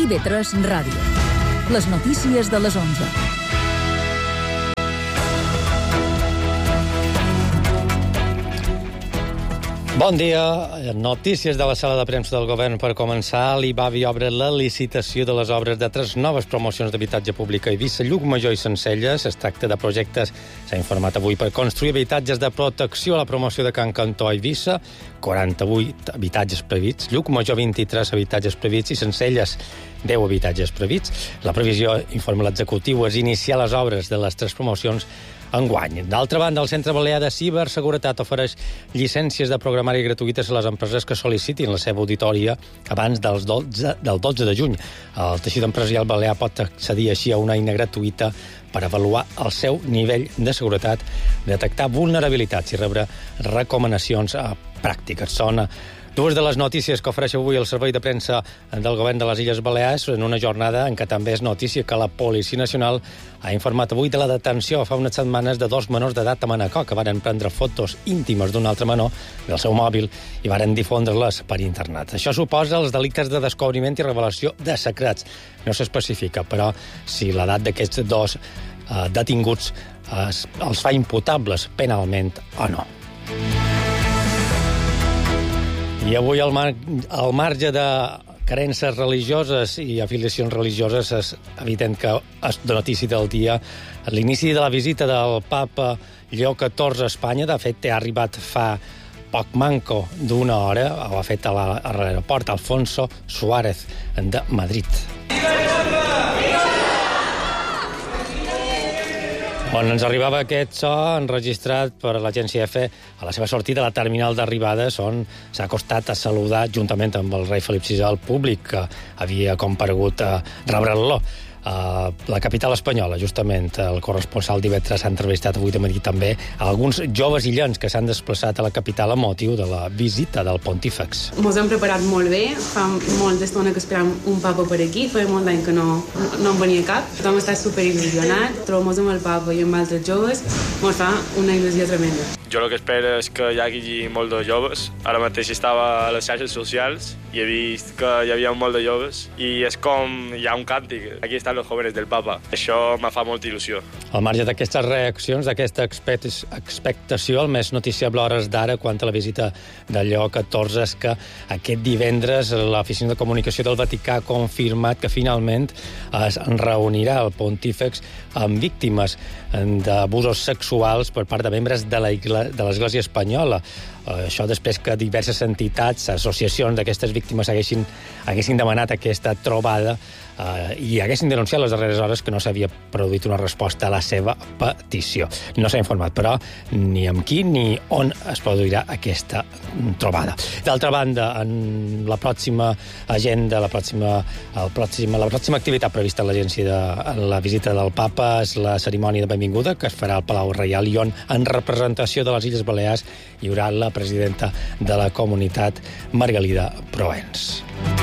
IB3 Ràdio. Les notícies de les 11. Bon dia. Notícies de la sala de premsa del govern. Per començar, l'IBAVI obre la licitació de les obres de 3 noves promocions d'habitatge públic a Eivissa, Llucmajor i Sencelles. Es tracta de projectes, s'ha informat avui, per construir habitatges de protecció a la promoció de Can Cantó a Eivissa, 48 habitatges previts, Llucmajor 23 habitatges previts i Sencelles 10 habitatges previts. La previsió, informa l'executiu, és iniciar les obres de les 3 promocions enguany. D'altra banda, el Centre Balear de Ciberseguretat ofereix llicències de programari gratuïtes a les empreses que sol·licitin la seva auditoria abans del 12 de juny. El teixit empresarial balear pot accedir així a una eina gratuïta per avaluar el seu nivell de seguretat, detectar vulnerabilitats i rebre recomanacions pràctiques. Són dues de les notícies que ofereix avui el Servei de Premsa del Govern de les Illes Balears en una jornada en què també és notícia que la Policia Nacional ha informat avui de la detenció fa unes setmanes de 2 menors d'edat a Manacor que varen prendre fotos íntimes d'un altre menor del seu mòbil i varen difondre-les per internet. Això suposa els delictes de descobriment i revelació de secrets. No s'especifica, però, si l'edat d'aquests 2 detinguts els fa imputables penalment o no. I avui, al marge de creences religioses i afiliacions religioses, és evident que és de notícia del dia l'inici de la visita del papa Lleó XIV a Espanya. De fet, ha arribat fa poc manco d'una hora, ho ha fet a l'aeroport Alfonso Suárez de Madrid. On ens arribava aquest so enregistrat per l'agència EFE a la seva sortida a la terminal d'arribades, on s'ha acostat a saludar juntament amb el rei Felip VI al públic que havia comparegut a rebre'l. La capital espanyola, justament, el corresponsal d'IV3 s'ha entrevistat avui de matí també a alguns joves illens que s'han desplaçat a la capital a motiu de la visita del Pontífex. Ens hem preparat molt bé, fa molt d'estona que esperam un papa per aquí, fa molt d'any que no en venia cap. Tothom està superil·lusionat, trobem-nos amb el papa i amb altres joves, ens fa una il·lusió tremenda. Jo el que espero és que hi hagi molt de joves. Ara mateix estava a les xarxes socials i he vist que hi havia molt de joves i és com hi ha un càntic. Aquí estan los jóvenes del Papa. Això me fa molta il·lusió. Al marge d'aquestes reaccions, d'aquesta expectació, el més noticiable a hores d'ara quant a la visita de Lleó XIV és que aquest divendres l'Oficina de Comunicació del Vaticà ha confirmat que finalment es reunirà el Pontífex amb víctimes d'abusos sexuals per part de membres de l'Església Espanyola. Això després que diverses entitats, associacions d'aquestes víctimes haguessin demanat aquesta trobada i haguessin denunciat les darreres hores que no s'havia produït una resposta a la seva petició. No s'ha informat, però, ni amb qui ni on es produirà aquesta trobada. D'altra banda, en la pròxima agenda, la pròxima activitat prevista a l'agència de la visita del Papa és la cerimònia de benvinguda que es farà al Palau Reial i on, en representació de les Illes Balears, hi haurà la presidenta de la comunitat, Margalida Proens.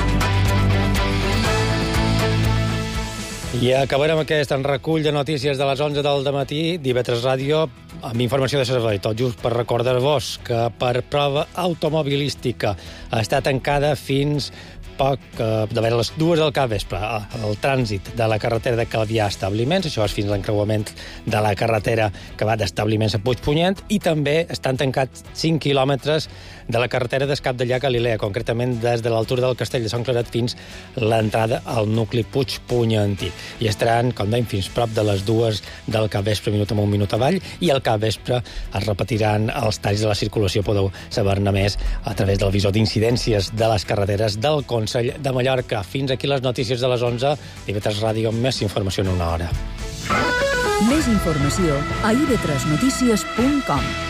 I acabarem aquest recull de notícies de les 11 del dematí d'IV3 Ràdio amb informació de servei, tot just per recordar-vos que per prova automobilística està tancada fins de les 2 del capvespre el trànsit de la carretera de Calvià a Establiments, això és fins a l'encreuament de la carretera que va d'Establiments a Puigpunyent, i també estan tancats 5 quilòmetres de la carretera d'Escap de Llac a Galilea, concretament des de l'altura del Castell de Sant Claret fins l'entrada al nucli Puigpunyentí. I estaran, com dèiem, fins prop de les 2 del capvespre, minut amunt, minut avall, i al capvespre es repetiran els talls de la circulació. Podeu saber-ne més a través del visor d'incidències de les carreteres del Consell de Mallorca. Fins aquí les notícies de les 11. IB3 Ràdio, més informació en una hora. Més informació a ib3notícies.com.